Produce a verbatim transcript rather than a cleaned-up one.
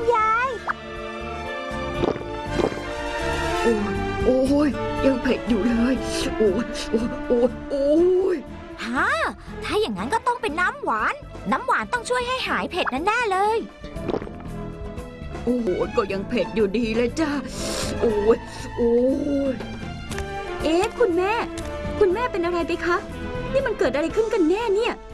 ยายโอ้ยโอ้ยยังเผ็ดอยู่เลยโอ้ยโอ้ยโอ้ยโอ้ยฮะถ้าอย่างนั้นก็ต้องเป็นน้ำหวานน้ำหวานต้องช่วยให้หายเผ็ดแน่ๆเลยโอ้ยก็ยังเผ็ดอยู่ดีเลยจ้าโอ้ยโอ้ยเอ๊ะคุณแม่คุณแม่เป็นอะไรไปคะนี่มันเกิดอะไรขึ้นกันแน่เนี่ย